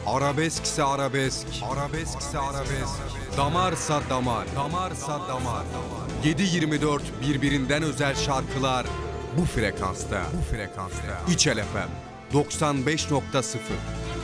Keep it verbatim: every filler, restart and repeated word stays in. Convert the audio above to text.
Arabeskse arabesk, arabeskse arabesk. Damarsa damar, damarsa damar. yedi yirmi dört birbirinden özel şarkılar bu frekansta, bu frekansta. İçel F M doksan beş nokta sıfır.